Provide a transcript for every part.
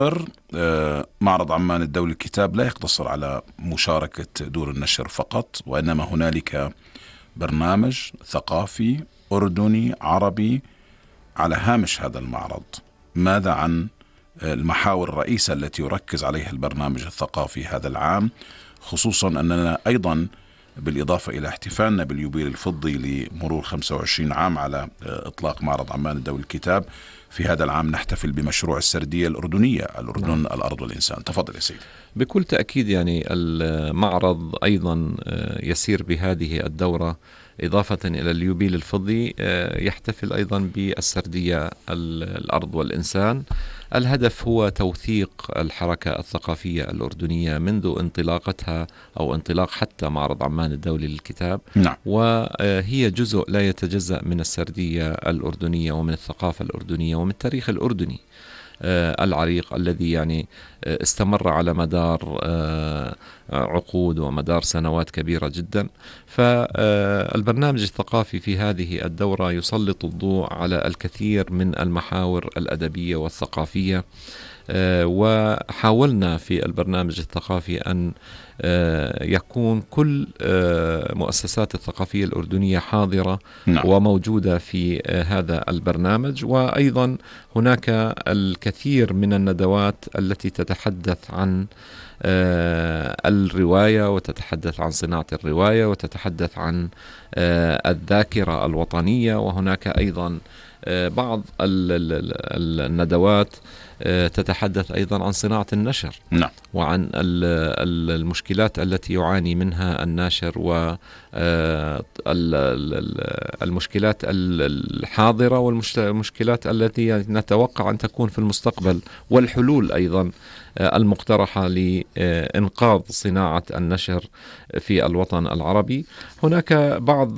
معرض عمان الدولي للكتاب لا يقتصر على مشاركة دور النشر فقط، وإنما هنالك برنامج ثقافي أردني عربي على هامش هذا المعرض. ماذا عن المحاور الرئيسة التي يركز عليها البرنامج الثقافي هذا العام، خصوصا أننا أيضا بالإضافة إلى احتفالنا باليوبيل الفضي لمرور 25 عام على إطلاق معرض عمان الدولي للكتاب، في هذا العام نحتفل بمشروع السردية الأردنية، الأردن الأرض والإنسان. تفضل يا سيدي. بكل تأكيد يعني المعرض أيضا يسير بهذه الدورة إضافة إلى اليوبيل الفضي، يحتفل أيضا بالسردية الأرض والإنسان. الهدف هو توثيق الحركة الثقافية الأردنية منذ انطلاقتها أو انطلاق حتى معرض عمان الدولي للكتاب. نعم. وهي جزء لا يتجزأ من السردية الأردنية ومن الثقافة الأردنية ومن التاريخ الأردني العريق الذي يعني استمر على مدار عقود ومدار سنوات كبيرة جدا. فالبرنامج الثقافي في هذه الدورة يسلط الضوء على الكثير من المحاور الأدبية والثقافية، وحاولنا في البرنامج الثقافي أن يكون كل مؤسسات الثقافية الأردنية حاضرة وموجودة في هذا البرنامج. وأيضا هناك الكثير من الندوات التي تتحدث عن الرواية وتتحدث عن صناعة الرواية وتتحدث عن الذاكرة الوطنية. وهناك أيضا بعض الندوات تتحدث أيضا عن صناعة النشر وعن المشكلات التي يعاني منها الناشر والمشكلات الحاضرة والمشكلات التي نتوقع أن تكون في المستقبل، والحلول أيضا المقترحة لإنقاذ صناعة النشر في الوطن العربي. هناك بعض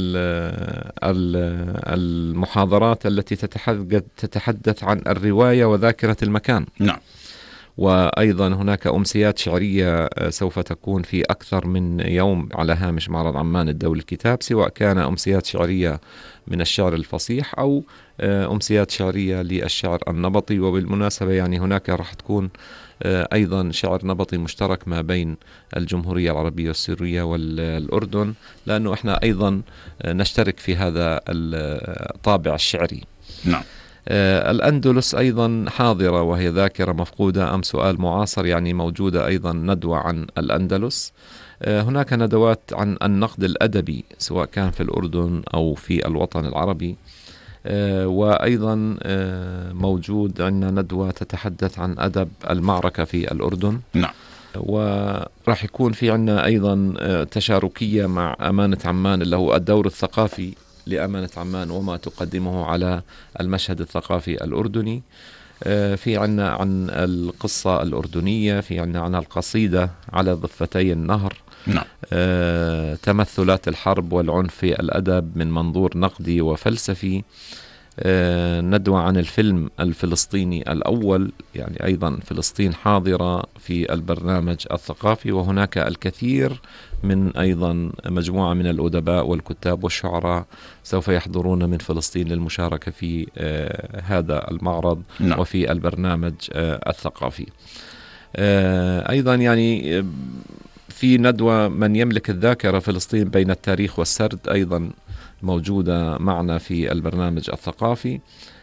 المحاضرات التي تتحدث عن الرواية وذاكرة المكان. نعم. وأيضا هناك أمسيات شعرية سوف تكون في أكثر من يوم على هامش معرض عمان الدولي للكتاب، سواء كان أمسيات شعرية من الشعر الفصيح أو أمسيات شعرية للشعر النبطي. وبالمناسبة يعني هناك راح تكون أيضا شعر نبطي مشترك ما بين الجمهورية العربية السورية والأردن، لأنه إحنا أيضا نشترك في هذا الطابع الشعري. نعم. الأندلس أيضا حاضرة وهي ذاكرة مفقودة أم سؤال معاصر، يعني موجودة أيضا ندوة عن الأندلس. هناك ندوات عن النقد الأدبي سواء كان في الأردن أو في الوطن العربي. وأيضا موجود عندنا ندوة تتحدث عن أدب المعركة في الأردن. نعم. وراح يكون في عندنا أيضا تشاركية مع أمانة عمان اللي هو الدور الثقافي لأمانة عمان وما تقدمه على المشهد الثقافي الأردني. في عنا عن القصة الأردنية، في عنا عن القصيدة على ضفتي النهر. نعم. تمثلات الحرب والعنف في الأدب من منظور نقدي وفلسفي. ندوة عن الفيلم الفلسطيني الأول، يعني أيضا فلسطين حاضرة في البرنامج الثقافي. وهناك الكثير من أيضا مجموعة من الأدباء والكتاب والشعراء سوف يحضرون من فلسطين للمشاركة في هذا المعرض. نعم. وفي البرنامج الثقافي أيضا يعني في ندوة من يملك الذاكرة فلسطين بين التاريخ والسرد أيضا موجودة معنا في البرنامج الثقافي.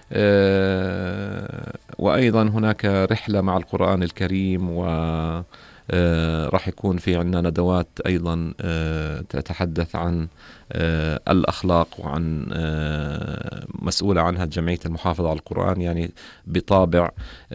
وأيضا هناك رحلة مع القرآن الكريم، راح يكون في عنا ندوات أيضا تتحدث عن الأخلاق وعن مسؤولة عنها جمعية المحافظة على القرآن، يعني بطابع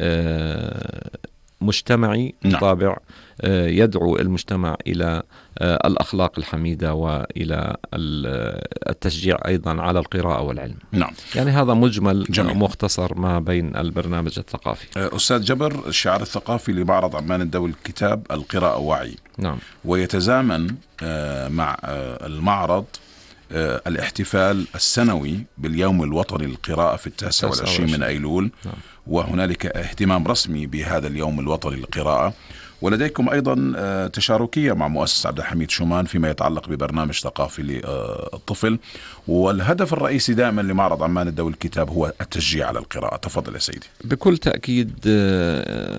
مجتمعي. نعم. طابع يدعو المجتمع إلى الأخلاق الحميدة وإلى التشجيع أيضا على القراءة والعلم. نعم. يعني هذا مجمل جميل. مختصر ما بين البرنامج الثقافي. أستاذ جبر، الشعار الثقافي لمعرض عمان الدولي للكتاب القراءة وعي. نعم. ويتزامن مع المعرض الاحتفال السنوي باليوم الوطني للقراءة في 29 من أيلول. نعم. وهنالك اهتمام رسمي بهذا اليوم الوطني للقراءة، ولديكم أيضا تشاركية مع مؤسسة عبد الحميد شومان فيما يتعلق ببرنامج ثقافي للطفل، والهدف الرئيسي دائما لمعرض عمان الدولي للكتاب هو التشجيع على القراءة. تفضل يا سيدي. بكل تأكيد